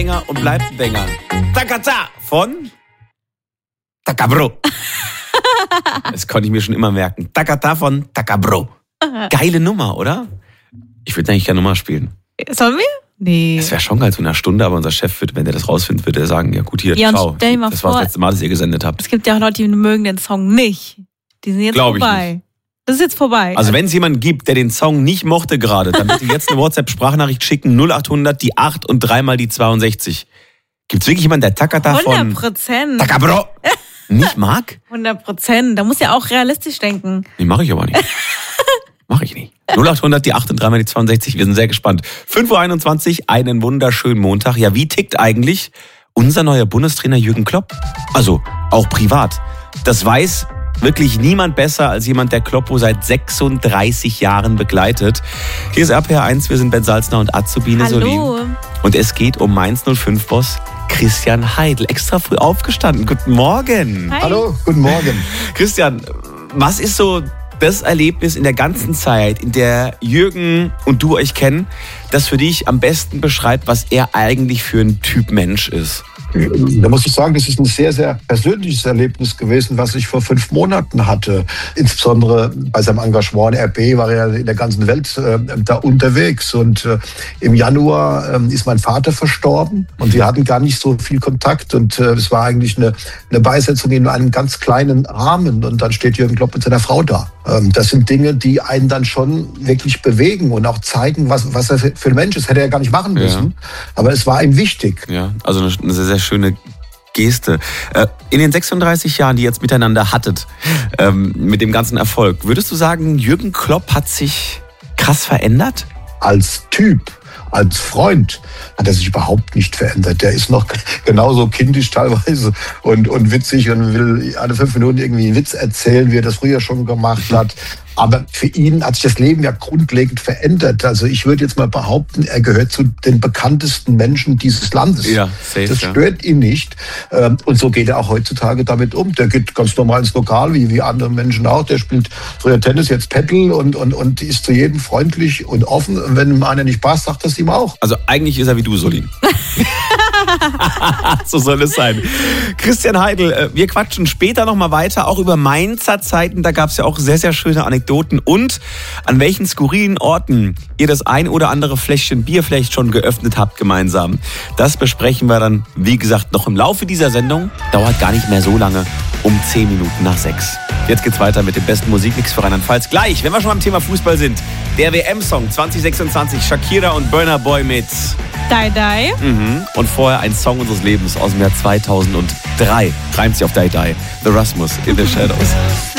Und bleibt ein Banger. Takata von Takabro. Das konnte ich mir schon immer merken. Takata von Takabro. Geile Nummer, oder? Ich würde eigentlich gerne Nummer spielen. Sollen wir? Nee. Das wäre schon geil, so in einer Stunde, aber unser Chef wird, wenn der das rausfindet, wird er sagen, ja gut, hier, ja, ciao. Stell dir mal das war das letzte Mal, dass ihr gesendet habt. Es gibt ja auch Leute, die mögen den Song nicht. Die sind jetzt vorbei. Das ist jetzt vorbei. Also wenn es jemanden gibt, der den Song nicht mochte gerade, dann bitte jetzt eine WhatsApp-Sprachnachricht schicken, 0800, die 8 und 3 mal die 62. Gibt's wirklich jemanden, der Takata von 100%. Takabro nicht mag? 100%. Da muss ja auch realistisch denken. Nee, mache ich aber nicht. Mache ich nicht. 0800, die 8 und 3 mal die 62. Wir sind sehr gespannt. 5.21 Uhr, einen wunderschönen Montag. Ja, wie tickt eigentlich unser neuer Bundestrainer Jürgen Klopp? Also, auch privat. Das weiß wirklich niemand besser als jemand, der Kloppo seit 36 Jahren begleitet. Hier ist RPR1, wir sind Ben Salzner und Azubine Solin. Und es geht um Mainz 05-Boss Christian Heidel. Extra früh aufgestanden. Guten Morgen. Hi. Hallo, guten Morgen. Christian, was ist so das Erlebnis in der ganzen Zeit, in der Jürgen und du euch kennen, das für dich am besten beschreibt, was er eigentlich für ein Typ Mensch ist? Da muss ich sagen, das ist ein sehr, sehr persönliches Erlebnis gewesen, was ich vor 5 Monaten hatte. Insbesondere bei seinem Engagement in RB war er in der ganzen Welt da unterwegs. Und im Januar ist mein Vater verstorben und wir hatten gar nicht so viel Kontakt. Und es war eigentlich eine Beisetzung in einem ganz kleinen Rahmen. Und dann steht Jürgen Klopp mit seiner Frau da. Das sind Dinge, die einen dann schon wirklich bewegen und auch zeigen, was er für ein Mensch ist. Hätte er gar nicht machen müssen. Ja. Aber es war ihm wichtig. Ja, also eine sehr, sehr schöne Geste. In den 36 Jahren, die ihr jetzt miteinander hattet, mit dem ganzen Erfolg, würdest du sagen, Jürgen Klopp hat sich krass verändert? Als Typ, als Freund hat er sich überhaupt nicht verändert. Der ist noch genauso kindisch teilweise und witzig und will alle 5 Minuten irgendwie einen Witz erzählen, wie er das früher schon gemacht hat. Aber für ihn hat sich das Leben ja grundlegend verändert. Also ich würde jetzt mal behaupten, er gehört zu den bekanntesten Menschen dieses Landes. Ja, safe, das stört ihn nicht. Und so geht er auch heutzutage damit um. Der geht ganz normal ins Lokal, wie andere Menschen auch. Der spielt früher Tennis, jetzt Paddle und ist zu jedem freundlich und offen. Und wenn ihm einer nicht passt, sagt das ihm auch. Also eigentlich ist er wie du, Solin. So soll es sein. Christian Heidel, wir quatschen später nochmal weiter, auch über Mainzer Zeiten. Da gab es ja auch sehr, sehr schöne Anekdoten. Und an welchen skurrilen Orten ihr das ein oder andere Fläschchen Bier vielleicht schon geöffnet habt gemeinsam. Das besprechen wir dann, wie gesagt, noch im Laufe dieser Sendung. Dauert gar nicht mehr so lange, um 10 Minuten nach 6. Jetzt geht's weiter mit dem besten Musikmix für Rheinland-Pfalz. Gleich, wenn wir schon beim Thema Fußball sind, der WM-Song 2026, Shakira und Burna Boy mit Die Die. Und vorher ein Song unseres Lebens aus dem Jahr 2003. Reimt sich auf Die Die. The Rasmus in the Shadows.